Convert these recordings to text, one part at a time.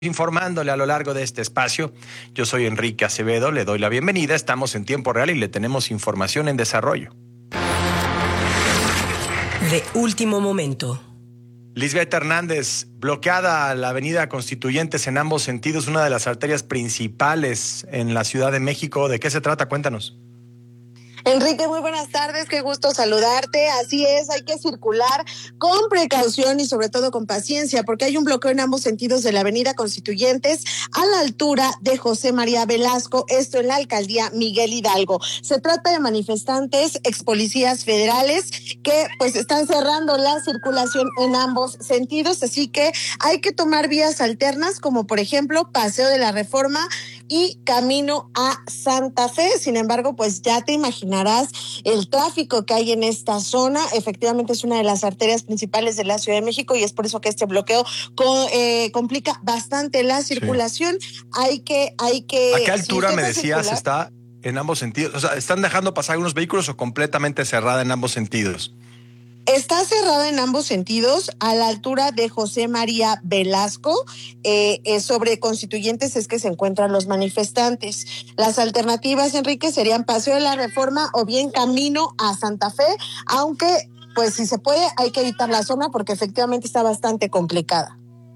Informándole a lo largo de este espacio. Yo soy Enrique Acevedo, le doy la bienvenida. Estamos en tiempo real y le tenemos información en desarrollo. De último momento. Lisbeth Hernández, bloqueada la avenida Constituyentes en ambos sentidos, una de las arterias principales en la Ciudad de México. ¿De qué se trata? Cuéntanos. Enrique, muy buenas tardes, qué gusto saludarte. Así es, hay que circular con precaución y sobre todo con paciencia, porque hay un bloqueo en ambos sentidos de la avenida Constituyentes a la altura de José María Velasco, esto en la alcaldía Miguel Hidalgo. Se trata de manifestantes, ex policías federales, que pues están cerrando la circulación en ambos sentidos, así que hay que tomar vías alternas, como por ejemplo Paseo de la Reforma y camino a Santa Fe. Sin embargo, pues ya te imaginarás el tráfico que hay en esta zona. Efectivamente es una de las arterias principales de la Ciudad de México y es por eso que este bloqueo complica bastante la circulación. Sí. Hay que ¿A qué altura me decías está en ambos sentidos? O sea, ¿están dejando pasar algunos vehículos o completamente cerrada en ambos sentidos? Está cerrada en ambos sentidos a la altura de José María Velasco. Sobre Constituyentes es que se encuentran los manifestantes. Las alternativas, Enrique, serían Paseo de la Reforma o bien camino a Santa Fe, aunque pues si se puede hay que evitar la zona porque efectivamente está bastante complicada.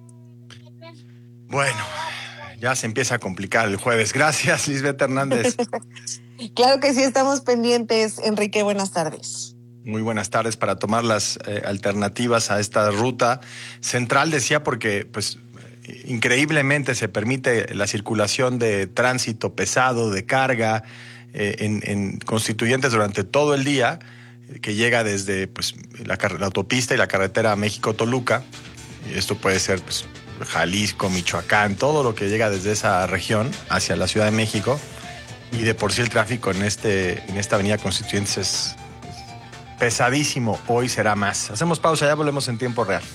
Bueno, ya se empieza a complicar el jueves. Gracias, Lisbeth Hernández. Claro que sí, estamos pendientes, Enrique. Buenas tardes. Muy buenas tardes. Para tomar las alternativas a esta ruta central, decía, porque pues increíblemente se permite la circulación de tránsito pesado, de carga en Constituyentes durante todo el día, que llega desde pues la autopista y la carretera México-Toluca. Esto puede ser pues Jalisco, Michoacán, todo lo que llega desde esa región hacia la Ciudad de México. Y de por sí el tráfico en esta avenida Constituyentes es pesadísimo. Hoy será más. Hacemos pausa, ya volvemos en tiempo real.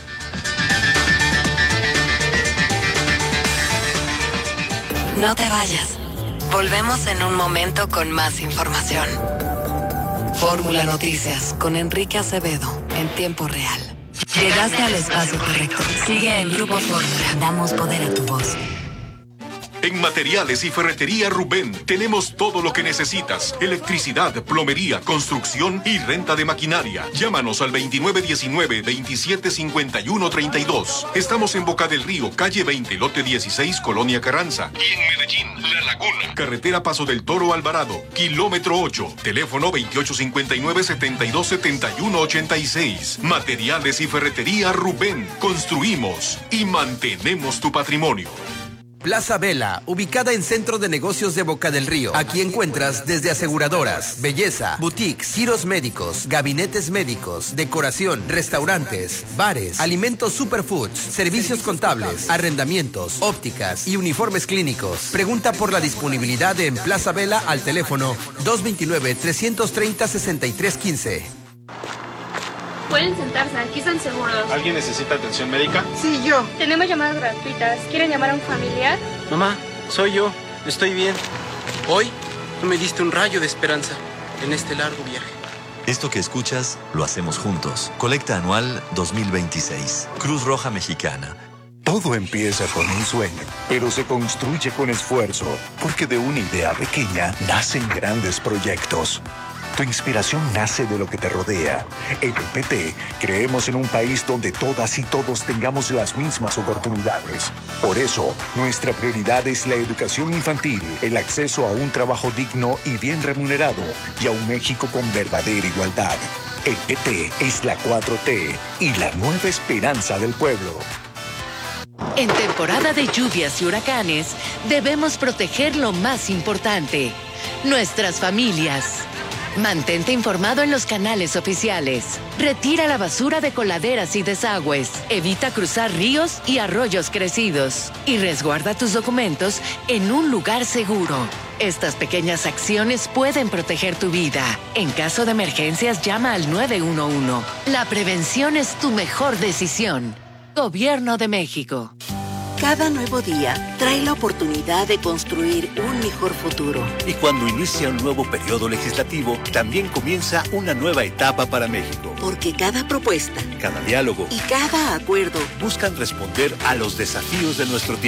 No te vayas. Volvemos en un momento con más información. Fórmula Noticias con Enrique Acevedo en tiempo real. Llegaste al espacio correcto. Sigue en Grupo Fórmula. Damos poder a tu voz. En Materiales y Ferretería Rubén tenemos todo lo que necesitas: electricidad, plomería, construcción y renta de maquinaria. Llámanos al 2919-275132. Estamos en Boca del Río, calle 20, lote 16, Colonia Carranza. Y en Medellín, La Laguna, carretera Paso del Toro Alvarado, kilómetro 8. Teléfono 2859-727186. Materiales y Ferretería Rubén. Construimos y mantenemos tu patrimonio. Plaza Vela, ubicada en Centro de Negocios de Boca del Río. Aquí encuentras desde aseguradoras, belleza, boutiques, giros médicos, gabinetes médicos, decoración, restaurantes, bares, alimentos superfoods, servicios contables, arrendamientos, ópticas y uniformes clínicos. Pregunta por la disponibilidad en Plaza Vela al teléfono 229-330-6315. Pueden sentarse, aquí están seguros. ¿Alguien necesita atención médica? Sí, yo. Tenemos llamadas gratuitas. ¿Quieren llamar a un familiar? Mamá, soy yo. Estoy bien. Hoy tú me diste un rayo de esperanza en este largo viaje. Esto que escuchas lo hacemos juntos. Colecta anual 2026. Cruz Roja Mexicana. Todo empieza con un sueño, pero se construye con esfuerzo, porque de una idea pequeña nacen grandes proyectos. Tu inspiración nace de lo que te rodea. En el PT creemos en un país donde todas y todos tengamos las mismas oportunidades. Por eso, nuestra prioridad es la educación infantil, el acceso a un trabajo digno y bien remunerado y a un México con verdadera igualdad. El PT es la 4T y la nueva esperanza del pueblo. En temporada de lluvias y huracanes, debemos proteger lo más importante: nuestras familias. Mantente informado en los canales oficiales. Retira la basura de coladeras y desagües. Evita cruzar ríos y arroyos crecidos. Y resguarda tus documentos en un lugar seguro. Estas pequeñas acciones pueden proteger tu vida. En caso de emergencias, llama al 911. La prevención es tu mejor decisión. Gobierno de México. Cada nuevo día trae la oportunidad de construir un mejor futuro. Y cuando inicia un nuevo periodo legislativo, también comienza una nueva etapa para México. Porque cada propuesta, cada diálogo y cada acuerdo buscan responder a los desafíos de nuestro tiempo.